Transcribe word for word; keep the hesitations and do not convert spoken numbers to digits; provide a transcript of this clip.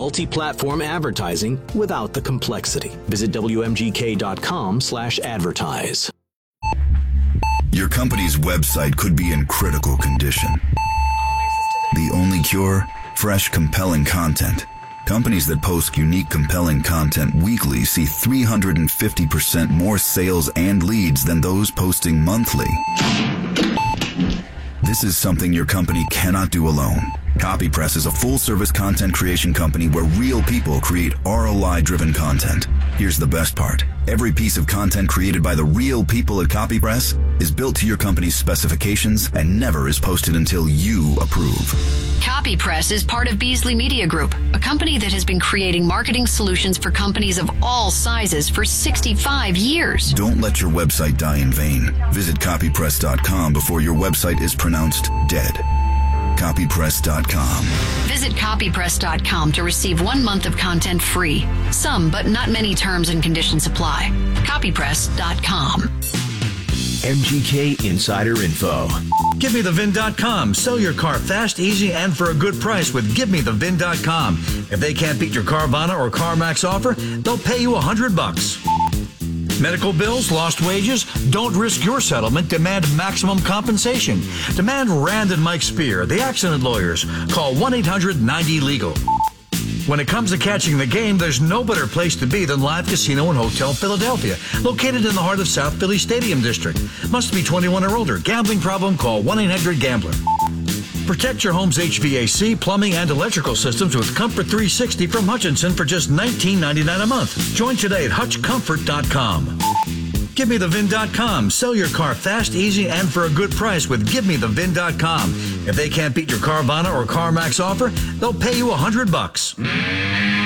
multi-platform advertising without the complexity. Visit W M G K dot com slash advertise. Your company's website could be in critical condition. The only cure? Fresh, compelling content. Companies that post unique, compelling content weekly see three hundred fifty percent more sales and leads than those posting monthly. This is something your company cannot do alone. CopyPress is a full-service content creation company where real people create R O I-driven content. Here's the best part. Every piece of content created by the real people at CopyPress is built to your company's specifications and never is posted until you approve. CopyPress is part of Beasley Media Group, a company that has been creating marketing solutions for companies of all sizes for sixty-five years. Don't let your website die in vain. Visit copypress dot com before your website is pronounced dead. copypress dot com. Visit copypress dot com to receive one month of content free. Some, but not many terms and conditions apply. copypress dot com. M G K Insider Info. Give Me The V I N dot com. Sell your car fast, easy, and for a good price with Give Me The V I N dot com. If they can't beat your Carvana or CarMax offer, they'll pay you a hundred bucks. Medical bills, lost wages? Don't risk your settlement. Demand maximum compensation. Demand Rand and Mike Spear, the accident lawyers. Call one eight hundred ninety legal. When it comes to catching the game, there's no better place to be than Live Casino and Hotel Philadelphia, located in the heart of South Philly Stadium District. Must be twenty-one or older. Gambling problem? Call one eight hundred gambler. Protect your home's H V A C, plumbing, and electrical systems with Comfort three sixty from Hutchinson for just nineteen ninety-nine a month. Join today at hutch comfort dot com. Give Me The V I N dot com. Sell your car fast, easy, and for a good price with Give Me The V I N dot com. If they can't beat your Carvana or CarMax offer, they'll pay you a hundred bucks.